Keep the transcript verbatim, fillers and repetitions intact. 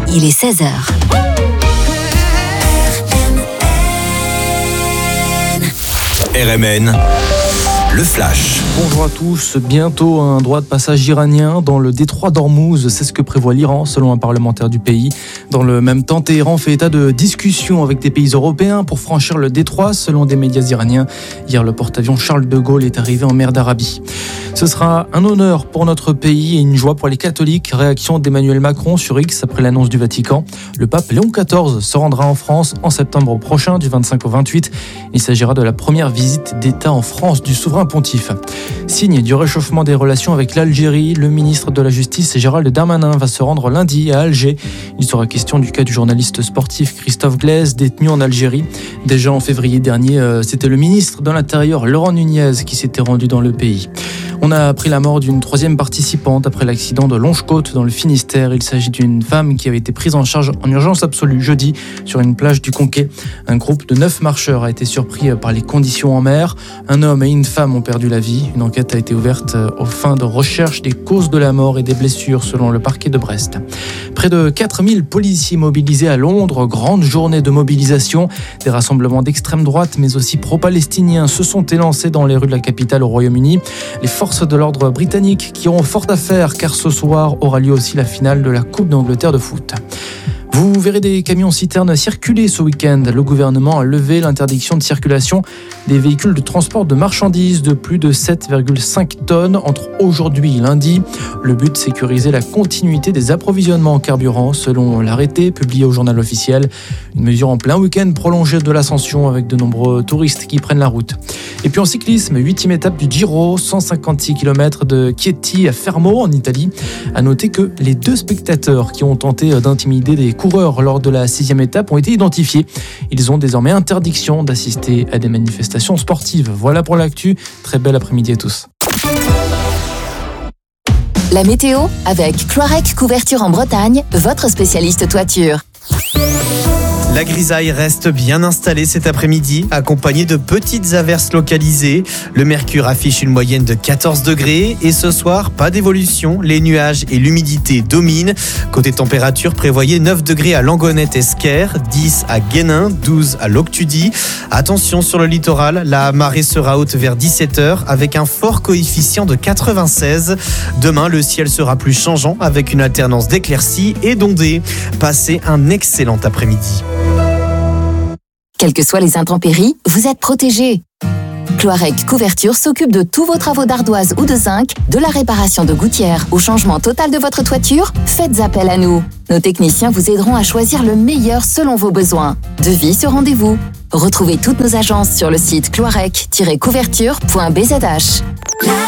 il est seize heures. R M N, le flash. Bonjour à tous. Bientôt un droit de passage iranien dans le détroit d'Ormuz. C'est ce que prévoit l'Iran, selon un parlementaire du pays. Dans le même temps, Téhéran fait état de discussions avec des pays européens pour franchir le détroit, selon des médias iraniens. Hier, le porte-avions Charles de Gaulle est arrivé en mer d'Arabie. Ce sera un honneur pour notre pays et une joie pour les catholiques. Réaction d'Emmanuel Macron sur X après l'annonce du Vatican. Le pape Léon quatorze se rendra en France en septembre prochain, du vingt-cinq au vingt-huit. Il s'agira de la première visite d'État en France du souverain pontife. Signe du réchauffement des relations avec l'Algérie, le ministre de la Justice Gérald Darmanin va se rendre lundi à Alger. Il sera question du cas du journaliste sportif Christophe Glaise, détenu en Algérie. Déjà en février dernier, c'était le ministre de l'Intérieur Laurent Nunez qui s'était rendu dans le pays. On a appris la mort d'une troisième participante après l'accident de Longe-Côte dans le Finistère. Il s'agit d'une femme qui avait été prise en charge en urgence absolue jeudi sur une plage du Conquet. Un groupe de neuf marcheurs a été surpris par les conditions en mer. Un homme et une femme ont perdu la vie. Une enquête a été ouverte aux fins de recherche des causes de la mort et des blessures selon le parquet de Brest. Près de quatre mille policiers mobilisés à Londres. Grande journée de mobilisation. Des rassemblements d'extrême droite mais aussi pro-palestiniens se sont élancés dans les rues de la capitale au Royaume-Uni. Les forces de l'ordre britannique qui auront fort à faire car ce soir aura lieu aussi la finale de la Coupe d'Angleterre de foot. Vous verrez des camions-citernes circuler ce week-end. Le gouvernement a levé l'interdiction de circulation des véhicules de transport de marchandises de plus de sept virgule cinq tonnes entre aujourd'hui et lundi. Le but, sécuriser la continuité des approvisionnements en carburant selon l'arrêté publié au journal officiel. Une mesure en plein week-end prolongé de l'Ascension avec de nombreux touristes qui prennent la route. Et puis en cyclisme, huitième étape du Giro, cent cinquante-six kilomètres de Chieti à Fermo en Italie. À noter que les deux spectateurs qui ont tenté d'intimider des coureurs lors de la sixième étape ont été identifiés. Ils ont désormais interdiction d'assister à des manifestations sportives. Voilà pour l'actu. Très bel après-midi à tous. La météo avec Cloirec Couverture en Bretagne, votre spécialiste toiture. La grisaille reste bien installée cet après-midi, accompagnée de petites averses localisées. Le mercure affiche une moyenne de quatorze degrés et ce soir, pas d'évolution. Les nuages et l'humidité dominent. Côté température, prévoyez neuf degrés à Langonnet-Esquerre, dix à Guénin, douze à Loctudy. Attention sur le littoral, la marée sera haute vers dix-sept heures avec un fort coefficient de quatre-vingt-seize. Demain, le ciel sera plus changeant avec une alternance d'éclaircies et d'ondées. Passez un excellent après-midi. Quelles que soient les intempéries, vous êtes protégés. Cloirec Couverture s'occupe de tous vos travaux d'ardoise ou de zinc, de la réparation de gouttières au changement total de votre toiture. Faites appel à nous. Nos techniciens vous aideront à choisir le meilleur selon vos besoins. Devis sur rendez-vous. Retrouvez toutes nos agences sur le site cloirec tiret couverture point b z h.